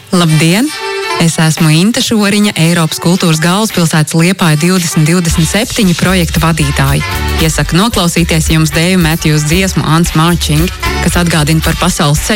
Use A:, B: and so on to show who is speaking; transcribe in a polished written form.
A: Labdien! Es esmu Inta Šoriņa, Eiropas kultūras galvaspilsētas Liepāja 2027 projekta vadītāja. Iesaku noklausīties jums Dave Matthews dziesmu Ants Marching, kas atgādina par pasaules ceļu